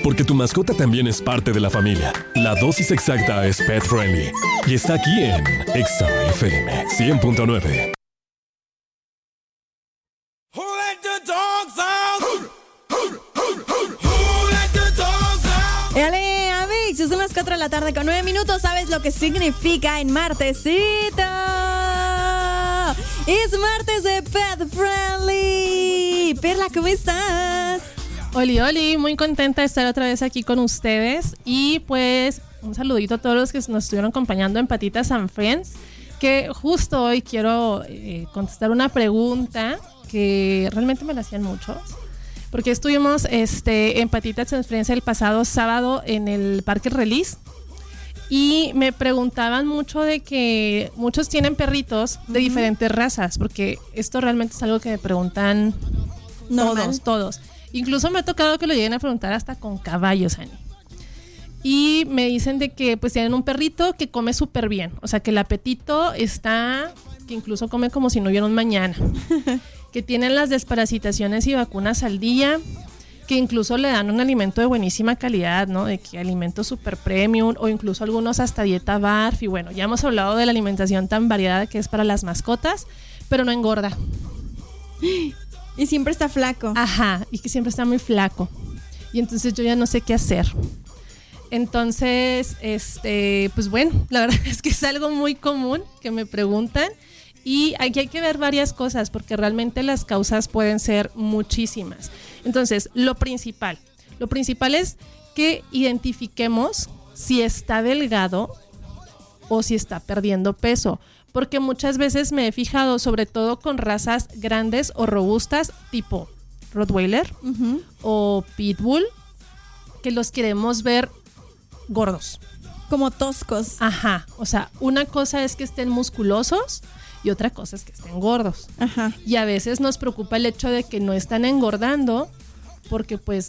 porque tu mascota también es parte de la familia. La dosis exacta es pet friendly y está aquí en Exa FM 100.9. Dale, Avix, son las 4 de la tarde con 9 minutos. ¿Sabes lo que significa en martesito? Es martes de Pet Friendly. Perla, ¿cómo estás? Oli, muy contenta de estar otra vez aquí con ustedes. Y pues un saludito a todos los que nos estuvieron acompañando en Patitas and Friends. Que justo hoy quiero contestar una pregunta que realmente me la hacían muchos. Porque estuvimos en Patitas and Friends el pasado sábado en el Parque Release. Y me preguntaban mucho de que muchos tienen perritos de diferentes razas. Porque esto realmente es algo que me preguntan todos. Incluso me ha tocado que lo lleguen a preguntar hasta con caballos, Ani. Y me dicen de que pues tienen un perrito que come súper bien. O sea, que el apetito está, que incluso come como si no hubiera un mañana. Que tienen las desparasitaciones y vacunas al día. Que incluso le dan un alimento de buenísima calidad, ¿no? De que alimento súper premium o incluso algunos hasta dieta BARF. Y bueno, ya hemos hablado de la alimentación tan variada que es para las mascotas, pero no engorda. Y siempre está flaco. Ajá, y que siempre está muy flaco. Y entonces yo ya no sé qué hacer. Entonces, pues bueno, la verdad es que es algo muy común que me preguntan. Y aquí hay que ver varias cosas porque realmente las causas pueden ser muchísimas. Entonces, lo principal es que identifiquemos si está delgado o si está perdiendo peso. Porque muchas veces me he fijado, sobre todo con razas grandes o robustas, tipo Rottweiler o Pitbull, que los queremos ver gordos. Como toscos. Ajá, o sea, una cosa es que estén musculosos y otra cosa es que estén gordos. Ajá. Y a veces nos preocupa el hecho de que no están engordando porque pues...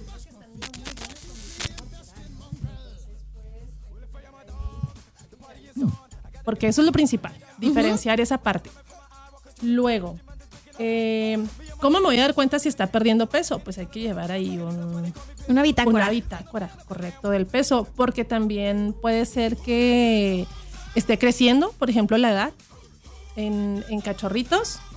Porque eso es lo principal, diferenciar esa parte. Luego, ¿cómo me voy a dar cuenta si está perdiendo peso? Pues hay que llevar ahí una bitácora. Una bitácora, correcto, del peso, porque también puede ser que esté creciendo, por ejemplo, la edad en cachorritos,